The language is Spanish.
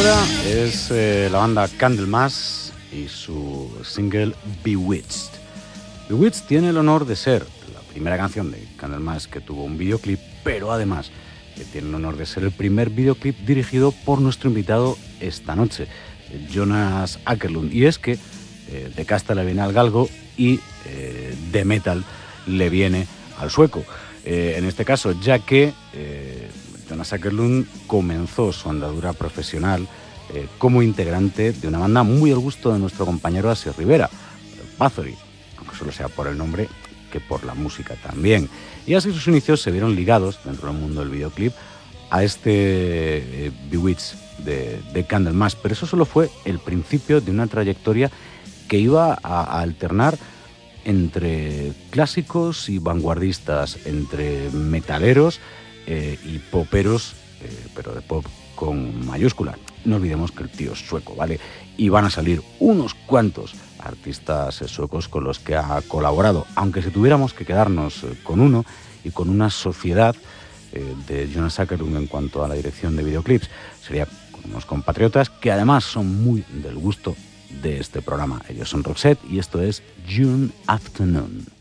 ahora es la banda Candlemas y su single Bewitched. Bewitched tiene el honor de ser la primera canción de Candlemas que tuvo un videoclip, pero además tiene el honor de ser el primer videoclip dirigido por nuestro invitado esta noche, Jonas Åkerlund. Y es que de casta le viene al galgo y de metal le viene al sueco. En este caso, ya que Jonas Åkerlund comenzó su andadura profesional como integrante de una banda muy al gusto de nuestro compañero Asier Rivera, Bathory, aunque solo sea por el nombre que por la música también. Y así sus inicios se vieron ligados dentro del mundo del videoclip a este Bewitched de Candlemas, pero eso solo fue el principio de una trayectoria que iba a alternar entre clásicos y vanguardistas, entre metaleros y poperos, pero de pop con mayúscula. No olvidemos que el tío es sueco, ¿vale? Y van a salir unos cuantos artistas suecos con los que ha colaborado, aunque si tuviéramos que quedarnos con uno y con una sociedad de Jonas Åkerlund en cuanto a la dirección de videoclips, sería con unos compatriotas que además son muy del gusto de este programa. Ellos son Roxette y esto es June Afternoon.